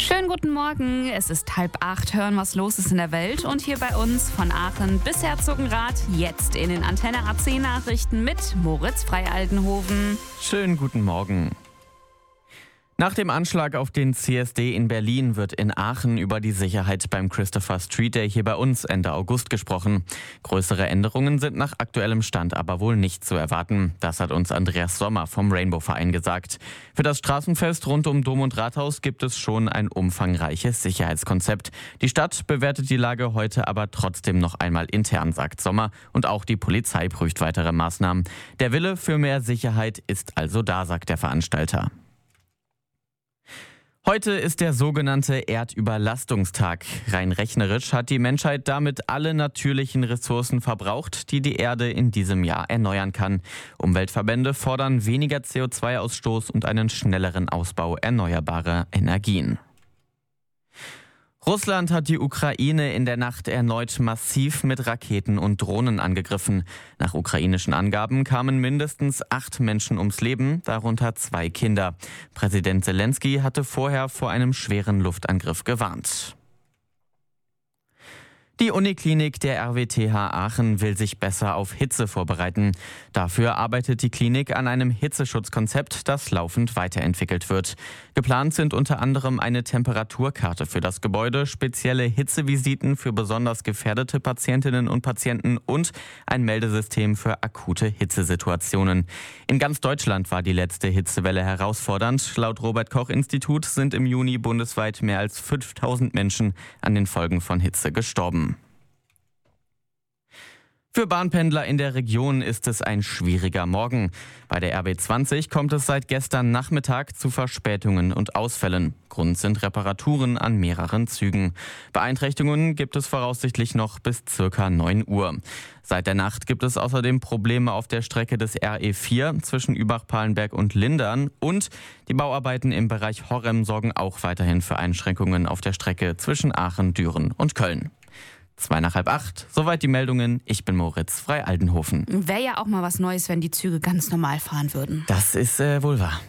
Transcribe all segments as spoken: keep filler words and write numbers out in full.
Schönen guten Morgen, es ist halb acht, hören, was los ist in der Welt und hier bei uns von Aachen bis Herzogenrath, jetzt in den Antenne A zehn Nachrichten mit Moritz Freialdenhoven. Schönen guten Morgen. Nach dem Anschlag auf den C S D in Berlin wird in Aachen über die Sicherheit beim Christopher Street Day hier bei uns Ende August gesprochen. Größere Änderungen sind nach aktuellem Stand aber wohl nicht zu erwarten. Das hat uns Andreas Sommer vom Rainbow-Verein gesagt. Für das Straßenfest rund um Dom und Rathaus gibt es schon ein umfangreiches Sicherheitskonzept. Die Stadt bewertet die Lage heute aber trotzdem noch einmal intern, sagt Sommer. Und auch die Polizei prüft weitere Maßnahmen. Der Wille für mehr Sicherheit ist also da, sagt der Veranstalter. Heute ist der sogenannte Erdüberlastungstag. Rein rechnerisch hat die Menschheit damit alle natürlichen Ressourcen verbraucht, die die Erde in diesem Jahr erneuern kann. Umweltverbände fordern weniger C O zwei Ausstoß und einen schnelleren Ausbau erneuerbarer Energien. Russland hat die Ukraine in der Nacht erneut massiv mit Raketen und Drohnen angegriffen. Nach ukrainischen Angaben kamen mindestens acht Menschen ums Leben, darunter zwei Kinder. Präsident Zelensky hatte vorher vor einem schweren Luftangriff gewarnt. Die Uniklinik der R W T H Aachen will sich besser auf Hitze vorbereiten. Dafür arbeitet die Klinik an einem Hitzeschutzkonzept, das laufend weiterentwickelt wird. Geplant sind unter anderem eine Temperaturkarte für das Gebäude, spezielle Hitzevisiten für besonders gefährdete Patientinnen und Patienten und ein Meldesystem für akute Hitzesituationen. In ganz Deutschland war die letzte Hitzewelle herausfordernd. Laut Robert-Koch-Institut sind im Juni bundesweit mehr als fünftausend Menschen an den Folgen von Hitze gestorben. Für Bahnpendler in der Region ist es ein schwieriger Morgen. Bei der R B zwanzig kommt es seit gestern Nachmittag zu Verspätungen und Ausfällen. Grund sind Reparaturen an mehreren Zügen. Beeinträchtigungen gibt es voraussichtlich noch bis circa neun Uhr. Seit der Nacht gibt es außerdem Probleme auf der Strecke des R E vier zwischen Übach-Palenberg und Lindern. Und die Bauarbeiten im Bereich Horrem sorgen auch weiterhin für Einschränkungen auf der Strecke zwischen Aachen, Düren und Köln. Zwei nach halb acht, soweit die Meldungen. Ich bin Moritz Freialdenhoven. Wäre ja auch mal was Neues, wenn die Züge ganz normal fahren würden. Das ist äh, wohl wahr.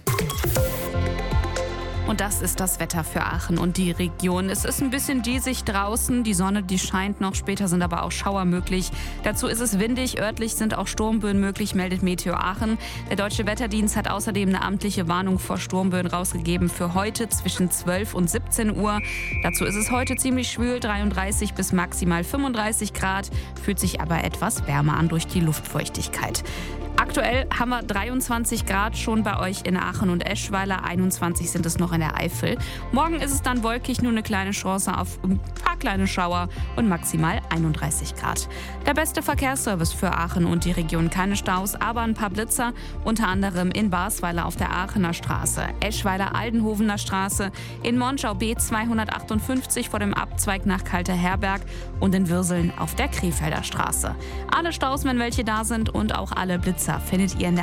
Und das ist das Wetter für Aachen und die Region. Es ist ein bisschen diesig draußen, die Sonne, die scheint noch, später sind aber auch Schauer möglich. Dazu ist es windig, örtlich sind auch Sturmböen möglich, meldet Meteo Aachen. Der Deutsche Wetterdienst hat außerdem eine amtliche Warnung vor Sturmböen rausgegeben für heute zwischen zwölf und siebzehn Uhr. Dazu ist es heute ziemlich schwül, dreiunddreißig bis maximal fünfunddreißig Grad, fühlt sich aber etwas wärmer an durch die Luftfeuchtigkeit. Aktuell haben wir dreiundzwanzig Grad schon bei euch in Aachen und Eschweiler, einundzwanzig sind es noch in der Eifel. Morgen ist es dann wolkig, nur eine kleine Chance auf ein paar kleine Schauer und maximal einunddreißig Grad. Der beste Verkehrsservice für Aachen und die Region, keine Staus, aber ein paar Blitzer, unter anderem in Basweiler auf der Aachener Straße, Eschweiler-Aldenhovener Straße, in Monschau B zweihundertachtundfünfzig vor dem Abzweig nach Kalter-Herberg und in Würseln auf der Krefelder Straße. Alle Staus, wenn welche da sind, und auch alle Blitzer findet ihr in der